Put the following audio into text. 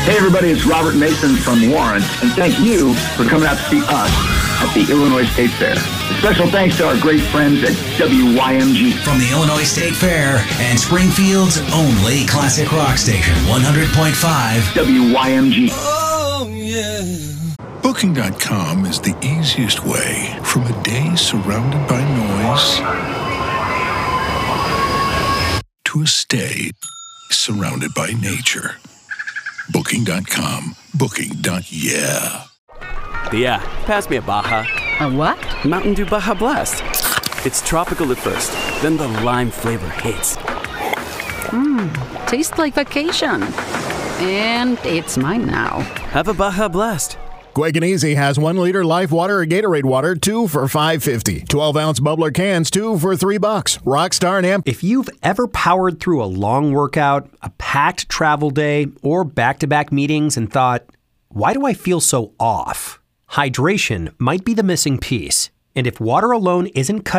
Hey everybody, it's Robert Mason from Warren, and thank you for coming out to see us at the Illinois State Fair. A special thanks to our great friends at WYMG. From the Illinois State Fair and Springfield's only classic rock station, 100.5 WYMG. Oh, yeah. Booking.com is the easiest way from a day surrounded by noise to a stay surrounded by nature. Booking.com. Booking.yeah. Yeah, pass me a Baja. A what? Mountain Dew Baja Blast. It's tropical at first, then the lime flavor hits. Tastes like vacation. And it's mine now. Have a Baja Blast. Quick and Easy has 1 liter Life Water or Gatorade Water, 2 for $5.50. 12-ounce bubbler cans, 2 for $3. Rockstar and Amp. If you've ever powered through a long workout, a packed travel day, or back-to-back meetings and thought, why do I feel so off? Hydration might be the missing piece. And if water alone isn't cutting